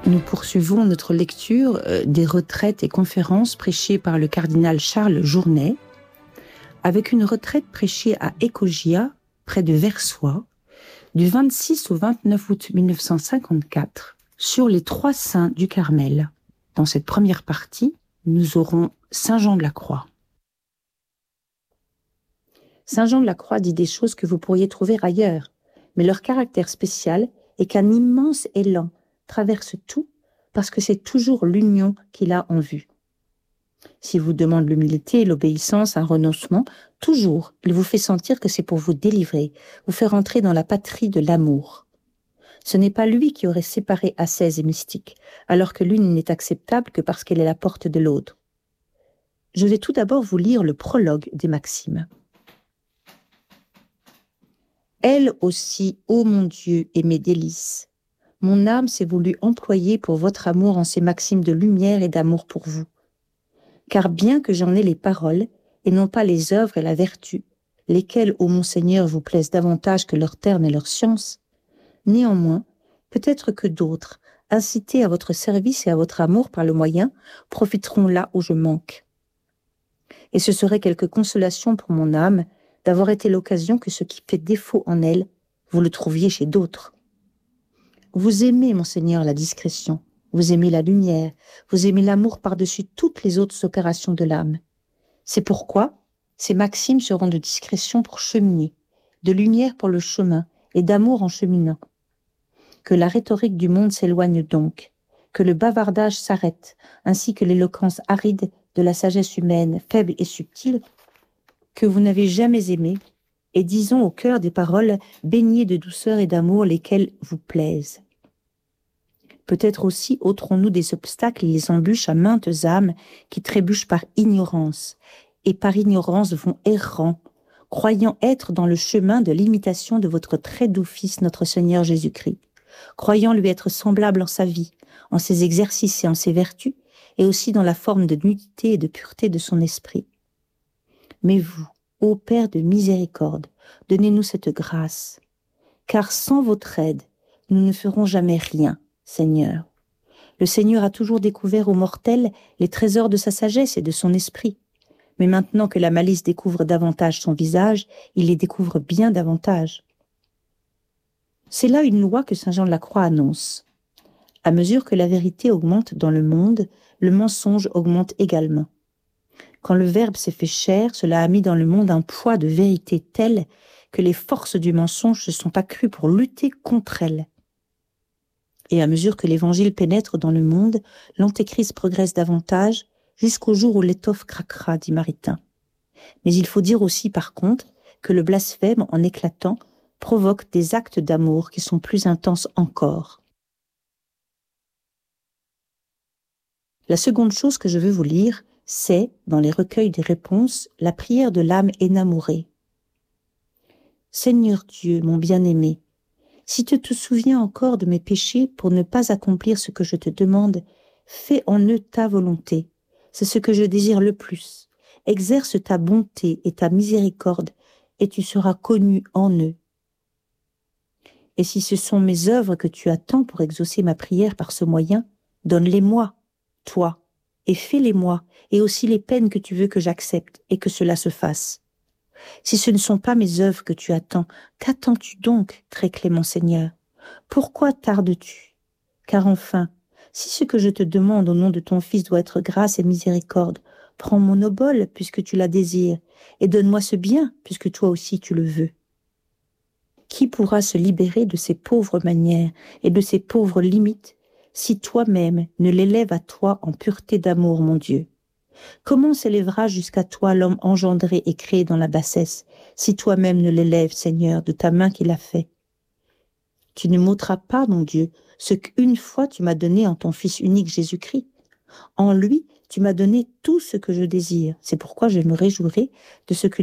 Nous poursuivons notre lecture des retraites et conférences prêchées par le cardinal Charles Journet, avec une retraite prêchée à Écogia, près de Versoix, du 26 au 29 août 1954, sur les 3 saints du Carmel. Dans cette première partie, nous aurons Saint Jean de la Croix. Saint Jean de la Croix dit des choses que vous pourriez trouver ailleurs, mais leur caractère spécial est qu'un immense élan traverse tout parce que c'est toujours l'union qu'il a en vue. S'il vous demande l'humilité, l'obéissance, un renoncement, toujours, il vous fait sentir que c'est pour vous délivrer, vous faire entrer dans la patrie de l'amour. Ce n'est pas lui qui aurait séparé ascèse et mystique, alors que l'une n'est acceptable que parce qu'elle est la porte de l'autre. Je vais tout d'abord vous lire le prologue des Maximes. Elle aussi, ô mon Dieu, est mes délices. Mon âme s'est voulu employer pour votre amour en ces maximes de lumière et d'amour pour vous. Car bien que j'en ai les paroles, et non pas les œuvres et la vertu, lesquelles, ô mon Seigneur, vous plaisent davantage que leurs termes et leur science, néanmoins, peut-être que d'autres, incités à votre service et à votre amour par le moyen, profiteront là où je manque. Et ce serait quelque consolation pour mon âme d'avoir été l'occasion que ce qui fait défaut en elle, vous le trouviez chez d'autres. Vous aimez, mon Seigneur, la discrétion, vous aimez la lumière, vous aimez l'amour par-dessus toutes les autres opérations de l'âme. C'est pourquoi ces maximes seront de discrétion pour cheminer, de lumière pour le chemin et d'amour en cheminant. Que la rhétorique du monde s'éloigne donc, que le bavardage s'arrête, ainsi que l'éloquence aride de la sagesse humaine, faible et subtile, que vous n'avez jamais aimé, et disons au cœur des paroles baignées de douceur et d'amour lesquelles vous plaisent. Peut-être aussi ôterons-nous des obstacles et les embûches à maintes âmes qui trébuchent par ignorance, et par ignorance vont errant, croyant être dans le chemin de l'imitation de votre très doux Fils, notre Seigneur Jésus-Christ, croyant lui être semblable en sa vie, en ses exercices et en ses vertus, et aussi dans la forme de nudité et de pureté de son esprit. Mais vous, ô Père de miséricorde, donnez-nous cette grâce, car sans votre aide, nous ne ferons jamais rien, Seigneur. Le Seigneur a toujours découvert aux mortels les trésors de sa sagesse et de son esprit. Mais maintenant que la malice découvre davantage son visage, il les découvre bien davantage. C'est là une loi que Saint Jean de la Croix annonce. À mesure que la vérité augmente dans le monde, le mensonge augmente également. Quand le Verbe s'est fait chair, cela a mis dans le monde un poids de vérité tel que les forces du mensonge se sont accrues pour lutter contre elle. Et à mesure que l'Évangile pénètre dans le monde, l'Antéchrist progresse davantage, jusqu'au jour où l'étoffe craquera, dit Maritain. Mais il faut dire aussi, par contre, que le blasphème, en éclatant, provoque des actes d'amour qui sont plus intenses encore. La seconde chose que je veux vous lire, c'est, dans les recueils des réponses, la prière de l'âme énamourée. Seigneur Dieu, mon bien-aimé, si tu te souviens encore de mes péchés pour ne pas accomplir ce que je te demande, fais en eux ta volonté. C'est ce que je désire le plus. Exerce ta bonté et ta miséricorde, et tu seras connu en eux. Et si ce sont mes œuvres que tu attends pour exaucer ma prière par ce moyen, donne-les-moi, toi, et fais-les-moi, et aussi les peines que tu veux que j'accepte, et que cela se fasse. Si ce ne sont pas mes œuvres que tu attends, qu'attends-tu donc, très clément Seigneur? Pourquoi tardes-tu? Car enfin, si ce que je te demande au nom de ton Fils doit être grâce et miséricorde, prends mon obole puisque tu la désires, et donne-moi ce bien puisque toi aussi tu le veux. Qui pourra se libérer de ces pauvres manières et de ces pauvres limites si toi-même ne l'élèves à toi en pureté d'amour, mon Dieu? Comment s'élèvera jusqu'à toi l'homme engendré et créé dans la bassesse, si toi-même ne l'élèves, Seigneur, de ta main qui l'a fait? Tu ne m'ôteras pas, mon Dieu, ce qu'une fois tu m'as donné en ton Fils unique Jésus-Christ. En lui, tu m'as donné tout ce que je désire. C'est pourquoi je me réjouirai de ce que